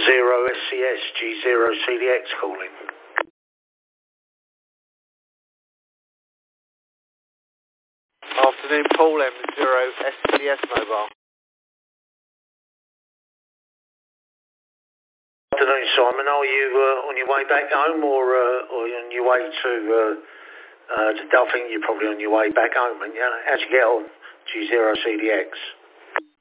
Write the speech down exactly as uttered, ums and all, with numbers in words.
Zero S C S, G zero C D X calling. Afternoon, Paul, M zero S C S mobile. Afternoon, Simon. Are you uh, on your way back home, or uh, or on your way to? Uh, uh, I think you're probably on your way back home, and you know, how'd you get on? G zero C D X.